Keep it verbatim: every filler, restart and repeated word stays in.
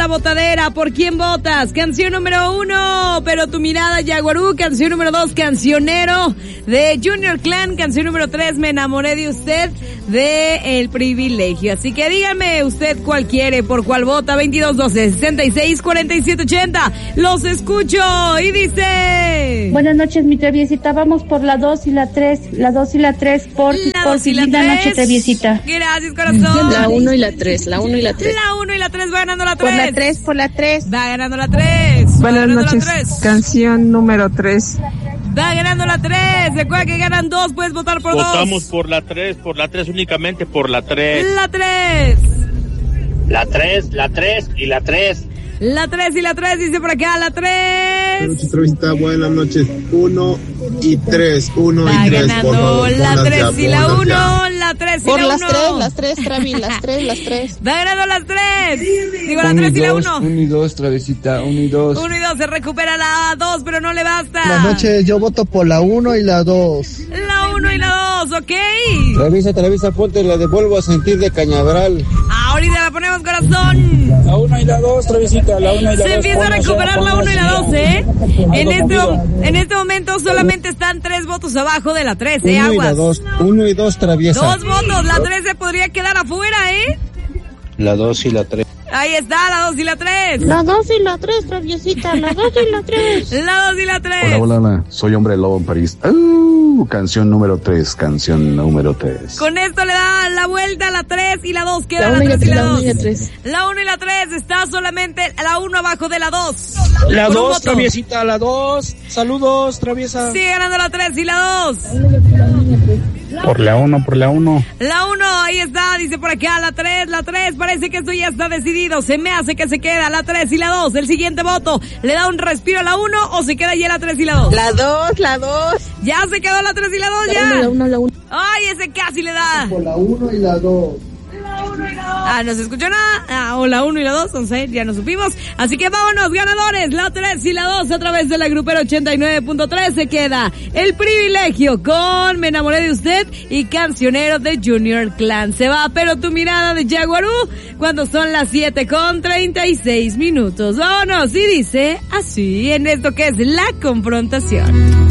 la votadera. ¿Por quién votas? Canción número uno, Pero tu mirada, Yaguarú. Canción número dos, Cancionero, de Junior Clan. Canción número tres, Me enamoré de usted, de El Privilegio. Así que díganme usted cuál quiere, por cuál vota. Veintidós doce sesenta y seis cuarenta y siete ochenta. Los escucho y dice... Buenas noches, mi traviesita. Vamos por la dos y la tres. La dos y la tres, por por si linda noche, traviesita. Gracias, corazón. La uno y la tres, la uno y la tres. La uno y la tres, va ganando la tres. Por la tres, por la tres. Va ganando la tres. Buenas noches. Canción número tres. Va ganando la tres. Recuerda que ganan dos, puedes votar por Votamos dos. Votamos por la tres, por la tres únicamente, por la tres. La tres. La tres, la tres y la tres. La tres y la tres, dice por acá, la tres. Buenas noches, buenas noches. Uno y tres, uno Va y tres, ganando por favor. la tres y la ponlas uno, ya. la tres y Por la las uno. tres, las tres, Travi, las tres, las tres. Va ganando las tres. Digo, la tres y la uno. Uno y dos, Traviesita, uno y dos. Uno y dos, se recupera la dos, pero no le basta. Buenas noches, yo voto por la uno y la dos. La uno y la dos, ¿ok? Traviesa, Traviesa, ponte la de Vuelvo a sentir de Cañaveral. Ahorita la ponemos, corazón. La una y la dos, Traviesita, la una y la Se dos. empieza a recuperar la uno y la dos, ¿eh? En este, en este momento solamente están tres votos abajo de la tres, ¿eh? Uno y la Aguas. dos, uno y dos, Traviesa. Dos votos, la tres se podría quedar afuera, ¿eh? La dos y la tres. Ahí está, la dos y la tres. La dos y la tres, traviesita, la dos y la tres. La dos y la tres. Hola, hola, hola. Soy Hombre Lobo en París. Uh, canción número tres, canción número tres. Con esto le da la vuelta a la tres y la dos. Queda La la uno y la tres y tres, la la dos. uno y la tres. La uno y la tres. Está solamente la uno abajo de la dos. La Con un dos, voto. Traviesita, la dos. Saludos, Traviesa. Sigue ganando la tres y la dos. Por la uno, por la uno. La uno, ahí está, dice por acá, la tres, la tres, parece que esto ya está decidido, se me hace que se queda la tres y la dos, el siguiente voto, ¿le da un respiro a la uno o se queda ya la tres y la dos? La dos, la dos. Ya se quedó la tres y la dos, La ya. uno, la uno, la uno. Ay, ese casi le da. Por la uno y la dos. Ah, no se escuchó nada. Ah, o la uno y la dos, no sé, ya no supimos. Así que vámonos, ganadores. La tres y la dos a través de la grupera ochenta y nueve punto tres se queda El Privilegio con Me enamoré de usted y Cancionero de Junior Clan. Se va, pero tu mirada de Yaguarú cuando son las siete con treinta y seis minutos. Vámonos, y dice así en esto que es la confrontación.